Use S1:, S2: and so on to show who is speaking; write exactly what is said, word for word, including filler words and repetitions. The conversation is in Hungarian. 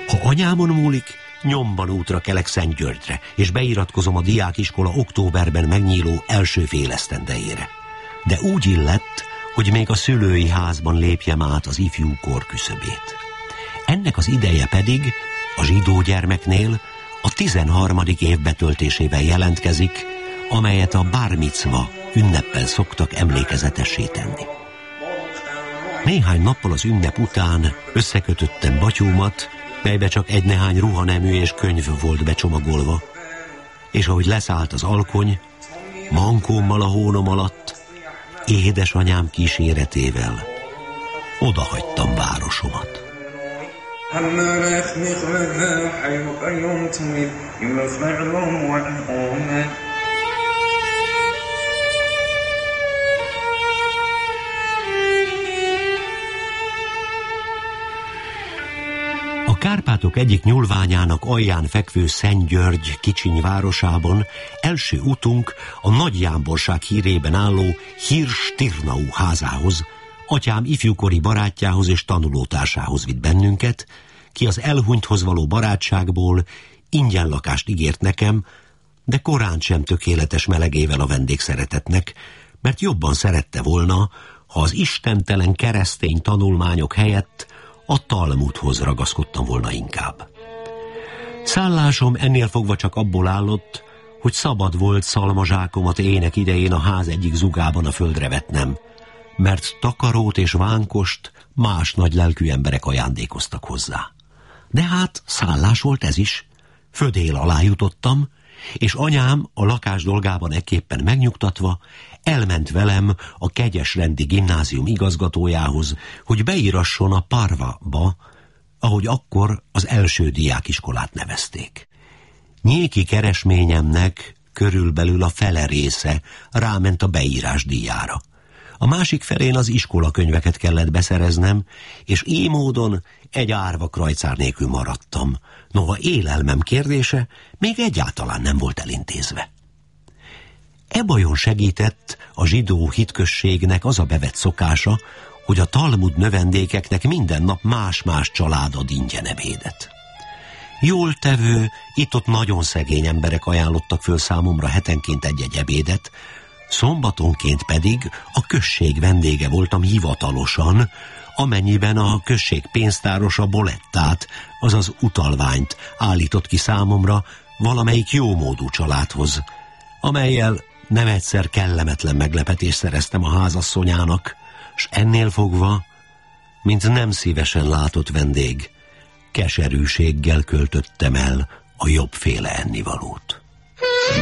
S1: Ha anyámon múlik, nyomban útra kelek Szentgyörgyre, és beiratkozom a diákiskola októberben megnyíló első félesztendejére. De úgy illett, hogy még a szülői házban lépjem át az ifjú kor küszöbét. Ennek az ideje pedig a zsidó gyermeknél a tizenharmadik év betöltésével jelentkezik, amelyet a bár micva ünneppen szoktak emlékezetessé tenni. Néhány nappal az ünnep után összekötöttem batyúmat, melybe csak egy nehány ruhanemű és könyv volt becsomagolva, és ahogy leszállt az alkony, mankómmal a hónom alatt, édesanyám kíséretével odahagytam városomat. A Kárpátok egyik nyúlványának alján fekvő Szentgyörgy kicsiny városában első utunk a nagy jámborság hírében álló Hirsch-Tirnau házához, atyám ifjúkori barátjához és tanulótársához vitt bennünket, ki az elhunythoz való barátságból ingyen lakást ígért nekem, de korán sem tökéletes melegével a vendégszeretetnek, mert jobban szerette volna, ha az istentelen keresztény tanulmányok helyett a Talmudhoz ragaszkodtam volna inkább. Szállásom ennél fogva csak abból állott, hogy szabad volt szalmazsákomat ének idején a ház egyik zugában a földre vetnem, mert takarót és vánkost más nagy lelkű emberek ajándékoztak hozzá. De hát szállás volt ez is. Födél alá jutottam, és anyám a lakás dolgában ekképpen megnyugtatva elment velem a Kegyesrendi gimnázium igazgatójához, hogy beírasson a Parva-ba, ahogy akkor az első diákiskolát nevezték. Nyéki keresményemnek körülbelül a fele része ráment a beírás díjára. A másik felén az iskolakönyveket kellett beszereznem, és így módon egy árva krajcár nélkül maradtam. Noha élelmem kérdése még egyáltalán nem volt elintézve. E bajon segített a zsidó hitközségnek az a bevett szokása, hogy a Talmud növendékeknek minden nap más-más család ad ingyen ebédet. Jól tevő, itt-ott nagyon szegény emberek ajánlottak föl számomra hetenként egy-egy ebédet, szombatonként pedig a község vendége voltam hivatalosan, amennyiben a község pénztárosa bolettát, azaz utalványt állított ki számomra valamelyik jómódú családhoz, amellyel nem egyszer kellemetlen meglepetést szereztem a házasszonyának, s ennél fogva, mint nem szívesen látott vendég, keserűséggel költöttem el a jobbféle ennivalót.